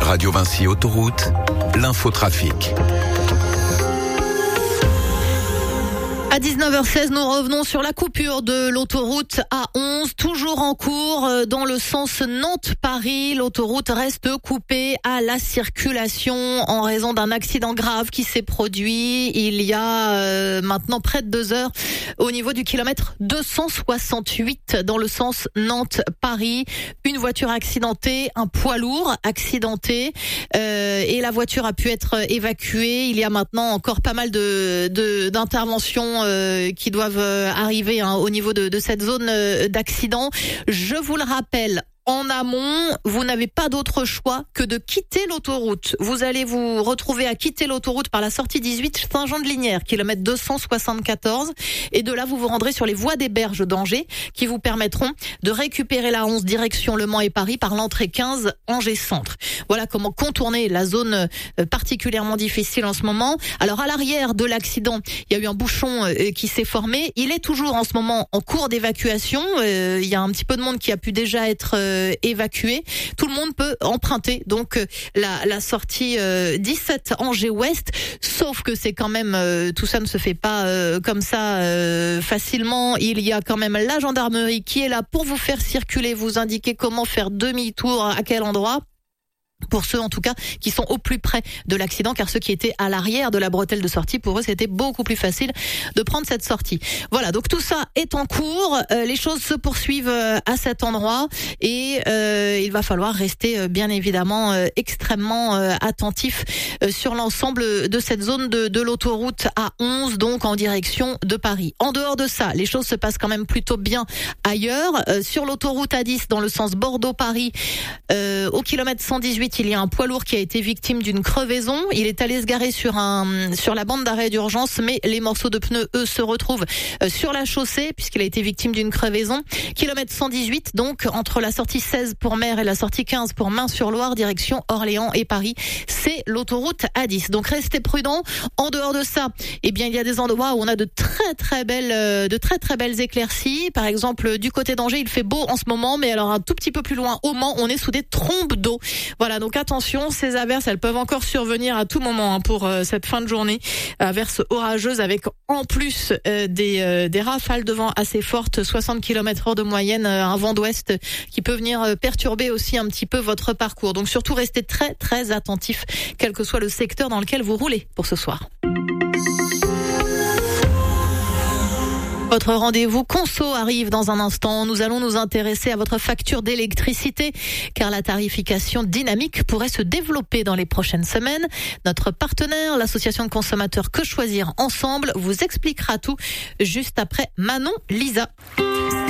Radio Vinci Autoroute, l'infotrafic. À 19h16, nous revenons sur la coupure de l'autoroute A11, toujours en cours dans le sens Nantes-Paris. L'autoroute reste coupée à la circulation en raison d'un accident grave qui s'est produit il y a maintenant près de 2 heures au niveau du kilomètre 268 dans le sens Nantes-Paris. Une voiture accidentée, un poids lourd accidenté et la voiture a pu être évacuée. Il y a maintenant encore pas mal d'interventions qui doivent arriver au niveau de cette zone d'accident. Je vous le rappelle, en amont, vous n'avez pas d'autre choix que de quitter l'autoroute. Vous allez vous retrouver à quitter l'autoroute par la sortie 18 Saint-Jean-de-Lignières, kilomètre 274. Et de là, vous vous rendrez sur les voies des Berges d'Angers qui vous permettront de récupérer la 11 direction Le Mans et Paris par l'entrée 15 Angers Centre. Voilà comment contourner la zone particulièrement difficile en ce moment. Alors à l'arrière de l'accident, il y a eu un bouchon qui s'est formé. Il est toujours en ce moment en cours d'évacuation. Il y a un petit peu de monde qui a pu déjà être évacué. Tout le monde peut emprunter donc la sortie 17 Angers Ouest, sauf que c'est quand même tout ça ne se fait pas comme ça facilement. Il y a quand même la gendarmerie qui est là pour vous faire circuler, vous indiquer comment faire demi-tour, à quel endroit. Pour ceux en tout cas qui sont au plus près de l'accident, car ceux qui étaient à l'arrière de la bretelle de sortie, pour eux c'était beaucoup plus facile de prendre cette sortie. Voilà, donc tout ça est en cours, les choses se poursuivent à cet endroit et il va falloir rester bien évidemment extrêmement attentif sur l'ensemble de cette zone de l'autoroute A11, donc en direction de Paris. En dehors de ça, les choses se passent quand même plutôt bien ailleurs. Sur l'autoroute A10 dans le sens Bordeaux-Paris, au kilomètre 118, il y a un poids lourd qui a été victime d'une crevaison. Il est allé se garer sur la bande d'arrêt d'urgence, mais les morceaux de pneus, eux, se retrouvent sur la chaussée puisqu'il a été victime d'une crevaison. Kilomètre 118, donc entre la sortie 16 pour Mer et la sortie 15 pour Main-sur-Loire, direction Orléans et Paris. C'est l'autoroute A10. Donc restez prudents. En dehors de ça, eh bien il y a des endroits où on a de très très belles éclaircies. Par exemple, du côté d'Angers, il fait beau en ce moment, mais alors un tout petit peu plus loin, au Mans, on est sous des trombes d'eau. Voilà, donc attention, ces averses, elles peuvent encore survenir à tout moment pour cette fin de journée. Averses orageuses avec en plus des rafales de vent assez fortes, 60 km/h de moyenne, un vent d'ouest qui peut venir perturber aussi un petit peu votre parcours. Donc surtout restez très très attentifs, quel que soit le secteur dans lequel vous roulez pour ce soir. Votre rendez-vous conso arrive dans un instant. Nous allons nous intéresser à votre facture d'électricité car la tarification dynamique pourrait se développer dans les prochaines semaines. Notre partenaire, l'association de consommateurs Que Choisir Ensemble, vous expliquera tout juste après Manon Lisa.